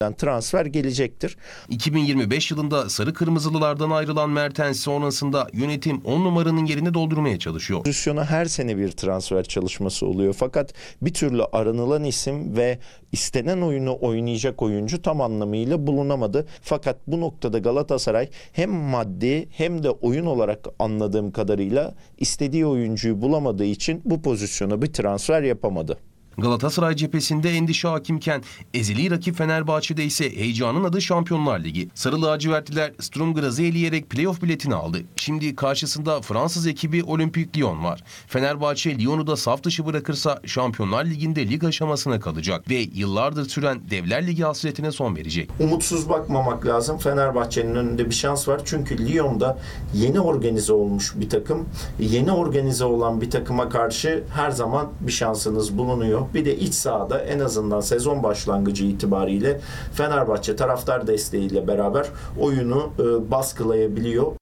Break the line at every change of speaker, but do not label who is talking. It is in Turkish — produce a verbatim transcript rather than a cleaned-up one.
transfer gelecektir.
iki bin yirmi beş yılında Sarı Kırmızılılardan ayrılan Mertens sonrasında yönetim on numaranın yerini doldurmaya çalışıyor.
Pozisyona her sene bir transfer çalışması oluyor. Fakat bir türlü aranılan isim ve istenen oyunu oynayacak oyuncu tam anlamıyla bulunamadı. Fakat bu noktada Galatasaray hem maddi hem de oyun olarak anladığım kadarıyla istediği oyuncuyu bulamadığı için bu pozisyona bir transfer yapamadı.
Galatasaray cephesinde endişe hakimken ezeli rakip Fenerbahçe'de ise heyecanın adı Şampiyonlar Ligi. Sarı lacivertliler Sturm Graz'ı eleyerek playoff biletini aldı. Şimdi karşısında Fransız ekibi Olympique Lyon var. Fenerbahçe Lyon'u da saf dışı bırakırsa Şampiyonlar Ligi'nde lig aşamasına kalacak ve yıllardır süren Devler Ligi hasretine son verecek.
Umutsuz bakmamak lazım. Fenerbahçe'nin önünde bir şans var. Çünkü Lyon'da yeni organize olmuş bir takım. Yeni organize olan bir takıma karşı her zaman bir şansınız bulunuyor. Bir de iç sahada en azından sezon başlangıcı itibariyle Fenerbahçe taraftar desteğiyle beraber oyunu e, baskılayabiliyor.